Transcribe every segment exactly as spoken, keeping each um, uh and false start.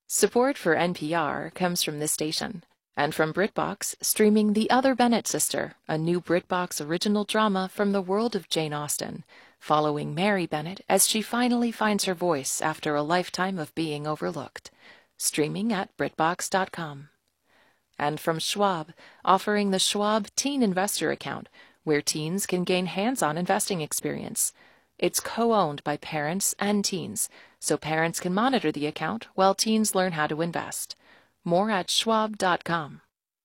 Support for N P R comes from this station and from BritBox, streaming The Other Bennett Sister, a new BritBox original drama from the world of Jane Austen, following Mary Bennett as she finally finds her voice after a lifetime of being overlooked. Streaming at BritBox dot com. And from Schwab, offering the Schwab Teen Investor Account, where teens can gain hands-on investing experience. It's co-owned by parents and teens, so parents can monitor the account while teens learn how to invest. More at Schwab dot com.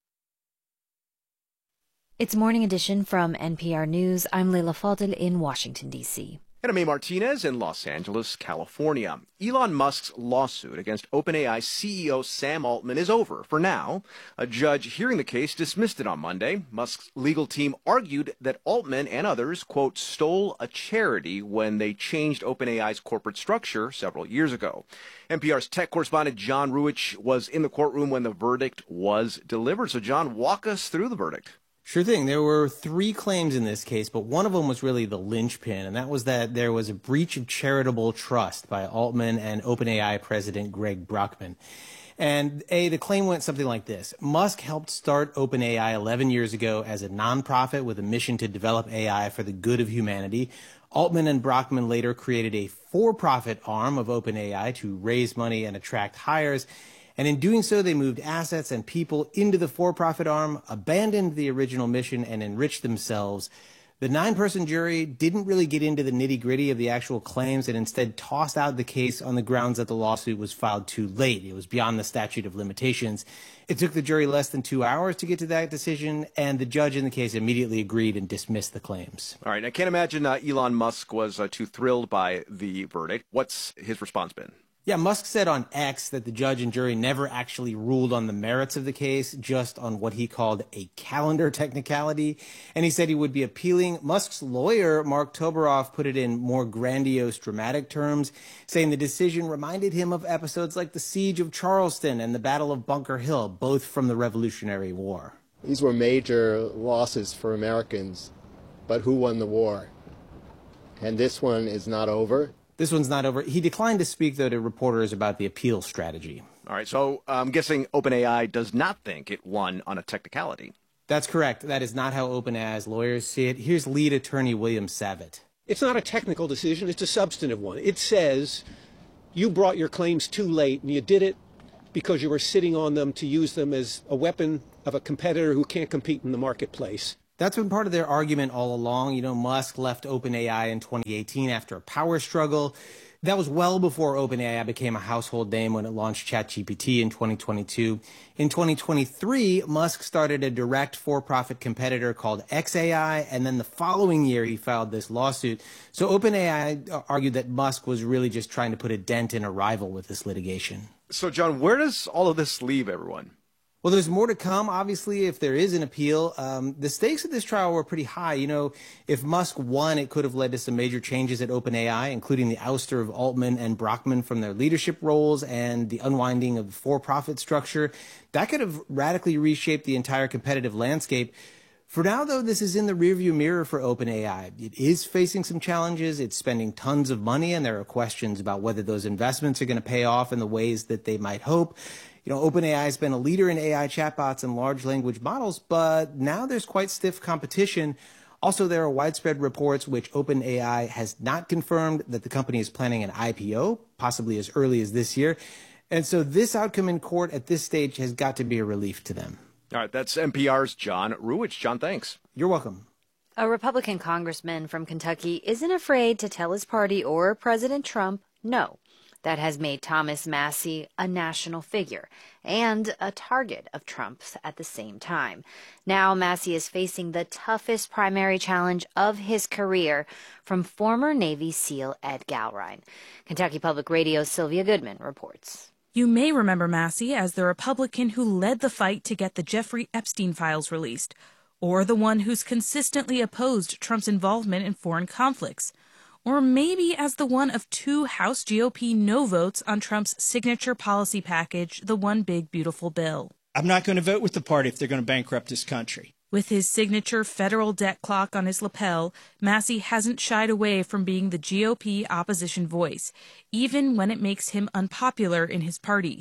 It's Morning Edition from N P R News. I'm Leila Fadel in Washington, D C And I'm A. Martinez in Los Angeles, California. Elon Musk's lawsuit against OpenAI C E O Sam Altman is over for now. A judge hearing the case dismissed it on Monday. Musk's legal team argued that Altman and others, quote, stole a charity when they changed OpenAI's corporate structure several years ago. N P R's tech correspondent John Ruwitch was in the courtroom when the verdict was delivered. So, John, walk us through the verdict. Sure thing. There were three claims in this case, but one of them was really the linchpin, and that was that there was a breach of charitable trust by Altman and OpenAI president Greg Brockman. And A, the claim went something like this. Musk helped start OpenAI eleven years ago as a nonprofit with a mission to develop A I for the good of humanity. Altman and Brockman later created a for-profit arm of OpenAI to raise money and attract hires. And in doing so, they moved assets and people into the for-profit arm, abandoned the original mission, and enriched themselves. The nine-person jury didn't really get into the nitty-gritty of the actual claims and instead tossed out the case on the grounds that the lawsuit was filed too late. It was beyond the statute of limitations. It took the jury less than two hours to get to that decision, and the judge in the case immediately agreed and dismissed the claims. All right. I can't imagine uh, Elon Musk was uh, too thrilled by the verdict. What's his response been? Yeah, Musk said on X that the judge and jury never actually ruled on the merits of the case, just on what he called a calendar technicality. And he said he would be appealing. Musk's lawyer, Mark Toberoff, put it in more grandiose, dramatic terms, saying the decision reminded him of episodes like the Siege of Charleston and the Battle of Bunker Hill, both from the Revolutionary War. These were major losses for Americans, but who won the war? And this one is not over. This one's not over. He declined to speak, though, to reporters about the appeal strategy. All right, so I'm guessing OpenAI does not think it won on a technicality. That's correct. That is not how OpenAI's lawyers see it. Here's lead attorney William Savitt. It's not a technical decision. It's a substantive one. It says you brought your claims too late, and you did it because you were sitting on them to use them as a weapon of a competitor who can't compete in the marketplace. That's been part of their argument all along. You know, Musk left OpenAI in twenty eighteen after a power struggle. That was well before OpenAI became a household name when it launched ChatGPT in twenty twenty-two. In twenty twenty-three, Musk started a direct for-profit competitor called xAI, and then the following year he filed this lawsuit. So OpenAI argued that Musk was really just trying to put a dent in a rival with this litigation. So, John, where does all of this leave everyone? Well, there's more to come, obviously, if there is an appeal. Um, the stakes of this trial were pretty high. You know, if Musk won, it could have led to some major changes at OpenAI, including the ouster of Altman and Brockman from their leadership roles and the unwinding of the for-profit structure. That could have radically reshaped the entire competitive landscape. For now, though, this is in the rearview mirror for OpenAI. It is facing some challenges. It's spending tons of money, and there are questions about whether those investments are going to pay off in the ways that they might hope. You know, OpenAI has been a leader in A I chatbots and large language models, but now there's quite stiff competition. Also, there are widespread reports which OpenAI has not confirmed that the company is planning an I P O, possibly as early as this year. And so this outcome in court at this stage has got to be a relief to them. All right, that's N P R's John Ruwitch. John, thanks. You're welcome. A Republican congressman from Kentucky isn't afraid to tell his party or President Trump no. That has made Thomas Massie a national figure and a target of Trump's at the same time. Now Massie is facing the toughest primary challenge of his career from former Navy SEAL Ed Galrine. Kentucky Public Radio's Sylvia Goodman reports. You may remember Massie as the Republican who led the fight to get the Jeffrey Epstein files released, or the one who's consistently opposed Trump's involvement in foreign conflicts. Or maybe as the one of two House G O P no votes on Trump's signature policy package, the One Big Beautiful Bill. I'm not going to vote with the party if they're going to bankrupt this country. With his signature federal debt clock on his lapel, Massie hasn't shied away from being the G O P opposition voice, even when it makes him unpopular in his party.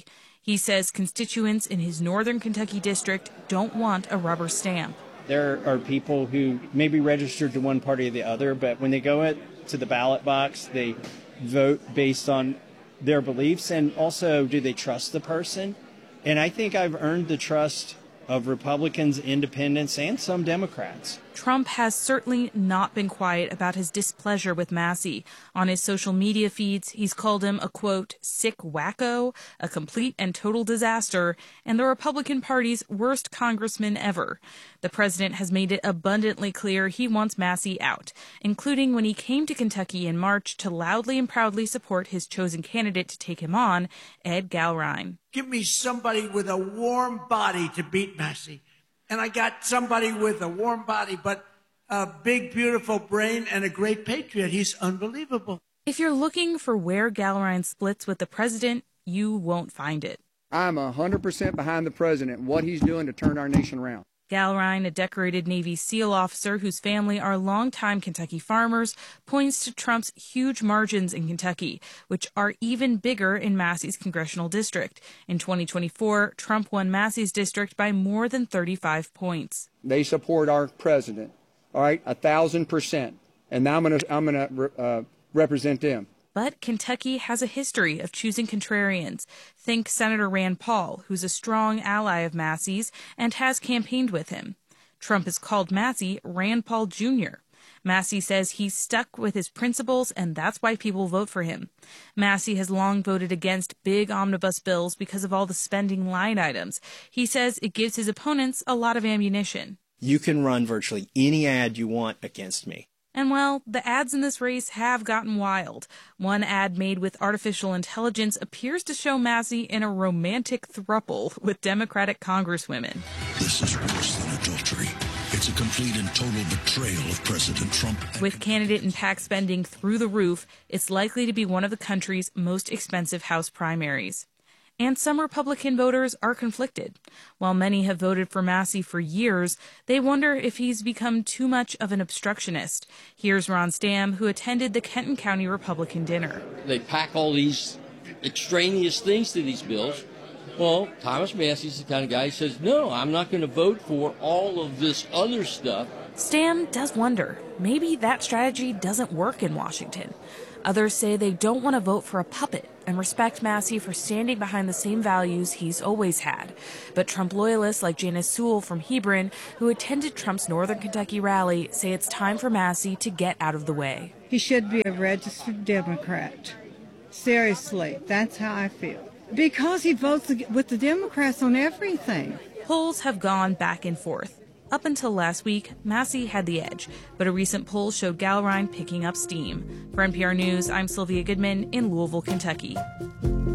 He says constituents in his northern Kentucky district don't want a rubber stamp. There are people who may be registered to one party or the other, but when they go it, to the ballot box, they vote based on their beliefs, and also, do they trust the person? And I think I've earned the trust of Republicans, independents, and some Democrats. Trump has certainly not been quiet about his displeasure with Massie. On his social media feeds, he's called him a, quote, sick wacko, a complete and total disaster, and the Republican Party's worst congressman ever. The president has made it abundantly clear he wants Massie out, including when he came to Kentucky in March to loudly and proudly support his chosen candidate to take him on, Ed Galrein. Give me somebody with a warm body to beat Massie. And I got somebody with a warm body, but a big, beautiful brain and a great patriot. He's unbelievable. If you're looking for where Galrein splits with the president, you won't find it. I'm one hundred percent behind the president and what he's doing to turn our nation around. Galrein, a decorated Navy SEAL officer whose family are longtime Kentucky farmers, points to Trump's huge margins in Kentucky, which are even bigger in Massie's congressional district. In twenty twenty-four, Trump won Massie's district by more than thirty-five points. They support our president, all right, a thousand percent, and now I'm going to I'm going to uh, represent them. But Kentucky has a history of choosing contrarians. Think Senator Rand Paul, who's a strong ally of Massie's and has campaigned with him. Trump has called Massie Rand Paul Junior Massie says he's stuck with his principles, and that's why people vote for him. Massie has long voted against big omnibus bills because of all the spending line items. He says it gives his opponents a lot of ammunition. You can run virtually any ad you want against me. And, well, the ads in this race have gotten wild. One ad made with artificial intelligence appears to show Massie in a romantic throuple with Democratic congresswomen. This is worse than adultery. It's a complete and total betrayal of President Trump. With candidate and PAC spending through the roof, it's likely to be one of the country's most expensive House primaries. And some Republican voters are conflicted. While many have voted for Massie for years, they wonder if he's become too much of an obstructionist. Here's Ron Stam, who attended the Kenton County Republican dinner. They pack all these extraneous things to these bills. Well, Thomas Massie's the kind of guy who says, no, I'm not going to vote for all of this other stuff. Stam does wonder, maybe that strategy doesn't work in Washington. Others say they don't want to vote for a puppet and respect Massie for standing behind the same values he's always had. But Trump loyalists like Janice Sewell from Hebron, who attended Trump's Northern Kentucky rally, say it's time for Massie to get out of the way. He should be a registered Democrat. Seriously, that's how I feel. Because he votes with the Democrats on everything. Polls have gone back and forth. Up until last week, Massie had the edge, but a recent poll showed Galrein picking up steam. For N P R News, I'm Sylvia Goodman in Louisville, Kentucky.